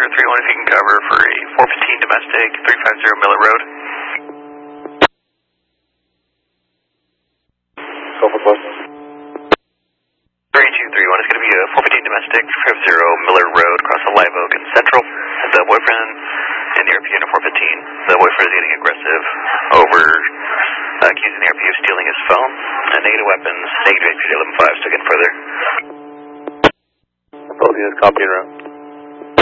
Sure 3-1 if you can cover for a 415 domestic, 350 Miller Road. Go for close. 3231 is going to be a 415 domestic, 350 Miller Road, across the Live Oak and Central. The boyfriend in the RPU in a 415. The boyfriend is getting aggressive over accusing the RPU of stealing his phone. Negative weapons, negative APJ 11-5, so getting further. Both units copy and route.